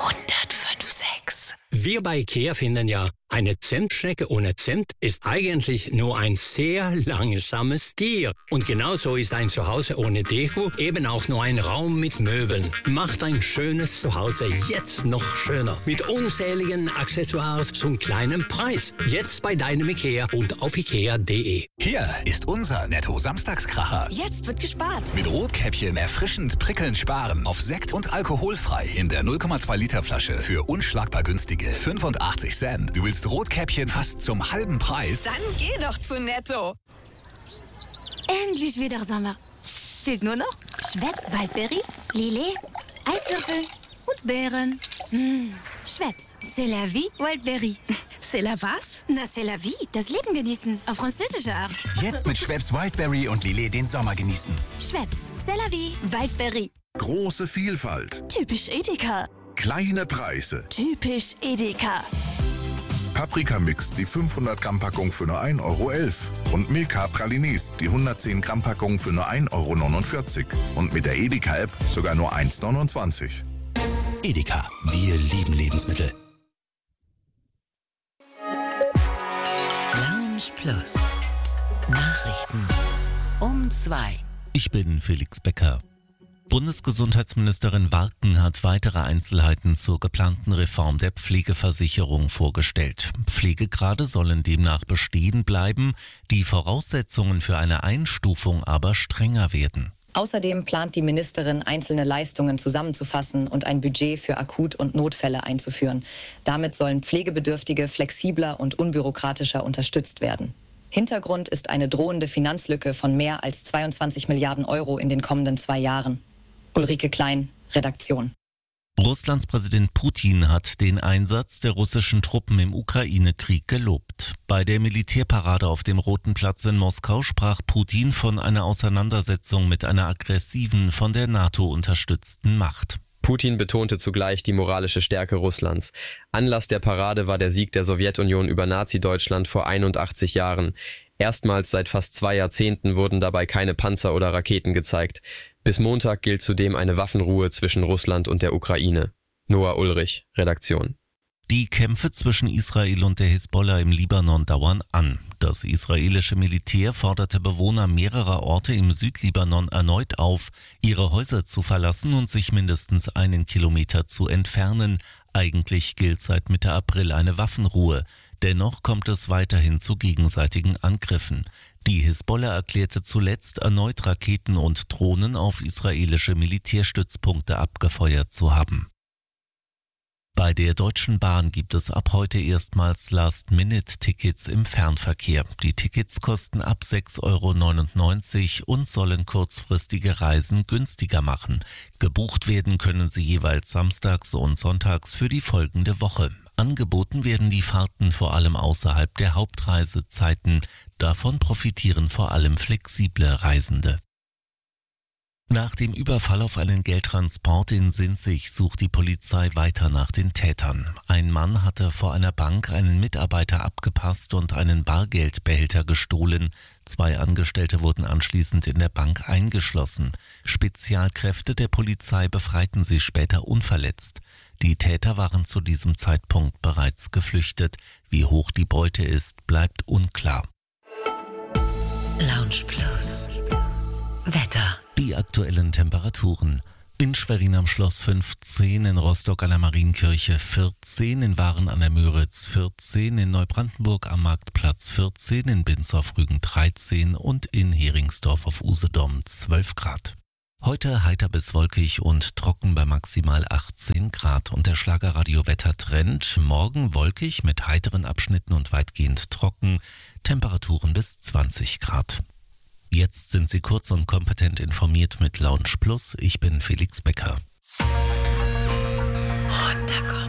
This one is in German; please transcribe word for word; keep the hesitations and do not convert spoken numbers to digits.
hundertfünf Komma sechs. Wir bei IKEA finden ja, eine Zimtschnecke ohne Zimt ist eigentlich nur ein sehr langsames Tier. Und genauso ist ein Zuhause ohne Deko eben auch nur ein Raum mit Möbeln. Macht ein schönes Zuhause jetzt noch schöner. Mit unzähligen Accessoires zum kleinen Preis. Jetzt bei deinem IKEA und auf ikea punkt de. Hier ist unser Netto-Samstagskracher. Jetzt wird gespart. Mit Rotkäppchen erfrischend prickelnd sparen. Auf Sekt und alkoholfrei in der null Komma zwei Liter Flasche für unschlagbar günstige fünfundachtzig Cent. Du willst Rotkäppchen fast zum halben Preis? Dann geh doch zu Netto. Endlich wieder Sommer. Fehlt nur noch Schweppes Waldbeere, Lillet, Eiswürfel und Beeren. Mmh. Schweppes, c'est la vie, Waldbeere. C'est la was? Na, c'est la vie, das Leben genießen. Auf französische Art. Jetzt mit Schweppes Wildberry und Lillet den Sommer genießen. Schweppes, c'est la vie, Waldbeere. Große Vielfalt. Typisch Edeka. Kleine Preise. Typisch Edeka. Paprika-Mix, die fünfhundert Gramm Packung für nur ein Euro elf. Und Milka Pralines, die hundertzehn Gramm Packung für nur ein Euro neunundvierzig. Und mit der Edeka-App sogar nur eins neunundzwanzig. Edeka, wir lieben Lebensmittel. Lounge Plus. Nachrichten um zwei. Ich bin Felix Becker. Bundesgesundheitsministerin Warken hat weitere Einzelheiten zur geplanten Reform der Pflegeversicherung vorgestellt. Pflegegrade sollen demnach bestehen bleiben, die Voraussetzungen für eine Einstufung aber strenger werden. Außerdem plant die Ministerin, einzelne Leistungen zusammenzufassen und ein Budget für Akut- und Notfälle einzuführen. Damit sollen Pflegebedürftige flexibler und unbürokratischer unterstützt werden. Hintergrund ist eine drohende Finanzlücke von mehr als zweiundzwanzig Milliarden Euro in den kommenden zwei Jahren. Ulrike Klein, Redaktion. Russlands Präsident Putin hat den Einsatz der russischen Truppen im Ukraine-Krieg gelobt. Bei der Militärparade auf dem Roten Platz in Moskau sprach Putin von einer Auseinandersetzung mit einer aggressiven, von der NATO unterstützten Macht. Putin betonte zugleich die moralische Stärke Russlands. Anlass der Parade war der Sieg der Sowjetunion über Nazi-Deutschland vor einundachtzig Jahren. Erstmals seit fast zwei Jahrzehnten wurden dabei keine Panzer oder Raketen gezeigt. Bis Montag gilt zudem eine Waffenruhe zwischen Russland und der Ukraine. Noah Ulrich, Redaktion. Die Kämpfe zwischen Israel und der Hisbollah im Libanon dauern an. Das israelische Militär forderte Bewohner mehrerer Orte im Südlibanon erneut auf, ihre Häuser zu verlassen und sich mindestens einen Kilometer zu entfernen. Eigentlich gilt seit Mitte April eine Waffenruhe. Dennoch kommt es weiterhin zu gegenseitigen Angriffen. Die Hisbollah erklärte zuletzt, erneut Raketen und Drohnen auf israelische Militärstützpunkte abgefeuert zu haben. Bei der Deutschen Bahn gibt es ab heute erstmals Last-Minute-Tickets im Fernverkehr. Die Tickets kosten ab sechs Euro neunundneunzig und sollen kurzfristige Reisen günstiger machen. Gebucht werden können sie jeweils samstags und sonntags für die folgende Woche. Angeboten werden die Fahrten vor allem außerhalb der Hauptreisezeiten. Davon profitieren vor allem flexible Reisende. Nach dem Überfall auf einen Geldtransport in Sinzig sucht die Polizei weiter nach den Tätern. Ein Mann hatte vor einer Bank einen Mitarbeiter abgepasst und einen Bargeldbehälter gestohlen. Zwei Angestellte wurden anschließend in der Bank eingeschlossen. Spezialkräfte der Polizei befreiten sie später unverletzt. Die Täter waren zu diesem Zeitpunkt bereits geflüchtet. Wie hoch die Beute ist, bleibt unklar. Lounge Plus. Wetter. Die aktuellen Temperaturen. In Schwerin am Schloss fünfzehn, in Rostock an der Marienkirche vierzehn, in Waren an der Müritz vierzehn, in Neubrandenburg am Marktplatz vierzehn, in Binz auf Rügen dreizehn und in Heringsdorf auf Usedom zwölf Grad. Heute heiter bis wolkig und trocken bei maximal achtzehn Grad und der Schlagerradio-Wetter-Trend. Morgen wolkig mit heiteren Abschnitten und weitgehend trocken, Temperaturen bis zwanzig Grad. Jetzt sind Sie kurz und kompetent informiert mit Lounge Plus. Ich bin Felix Becker. Runterkommen.